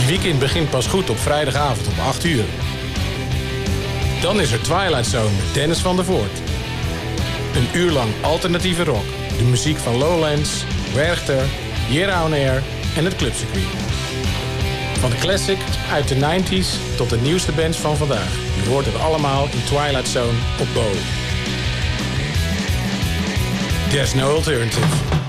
weekend begint pas goed op vrijdagavond om 8 uur. Dan is er Twilight Zone met Dennis van der Voort. Een uur lang alternatieve rock. De muziek van Lowlands, Werchter, Jera On Air en het clubcircuit. Van de classic uit de 90s tot de nieuwste bands van vandaag. Je hoort het allemaal in Twilight Zone op Bo. There's no alternative.